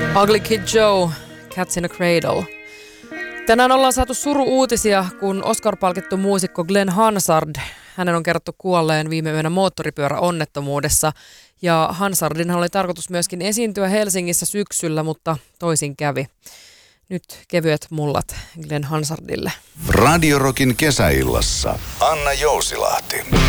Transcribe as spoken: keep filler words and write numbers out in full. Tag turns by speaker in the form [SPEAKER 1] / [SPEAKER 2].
[SPEAKER 1] Ugly Kid Joe, Cats in a Cradle. Tänään ollaan saatu suru-uutisia, kun Oscar-palkittu muusikko Glenn Hansard, hänen on kerrottu kuolleen viime yönä moottoripyöräonnettomuudessa. Ja Hansardin oli tarkoitus myöskin esiintyä Helsingissä syksyllä, mutta toisin kävi. Nyt kevyet mullat Glenn Hansardille.
[SPEAKER 2] Radio Rockin kesäillassa Anna Jousilahti.